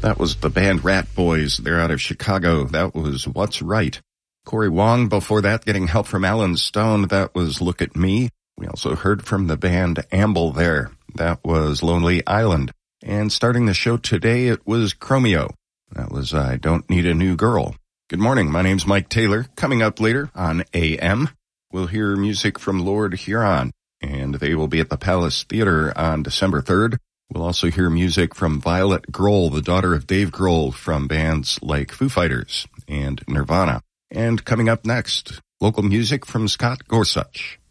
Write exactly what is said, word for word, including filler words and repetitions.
That was the band Rat Boys. They're out of Chicago. That was What's Right. Corey Wong, before that, getting help from Alan Stone. That was Look at Me. We also heard from the band Amble there. That was Lonely Island. And starting the show today, it was Chromeo. That was I Don't Need a New Girl. Good morning. My name's Mike Taylor. Coming up later on A M, we'll hear music from Lord Huron, and they will be at the Palace Theater on December third. We'll also hear music from Violet Grohl, the daughter of Dave Grohl, from bands like Foo Fighters and Nirvana. And coming up next, local music from Scott Gorsuch.